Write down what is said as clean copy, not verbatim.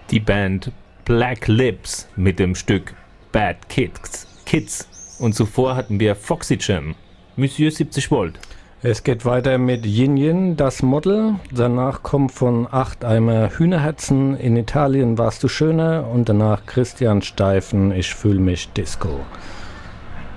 Die Band Black Lips mit dem Stück Bad Kids. Und zuvor hatten wir Foxygen, Monsieur 70 Volt. Es geht weiter mit Yin Yin, das Model. Danach kommt von 8 Eimer Hühnerherzen. In Italien warst du schöner. Und danach Christian Steifen, ich fühl mich Disco.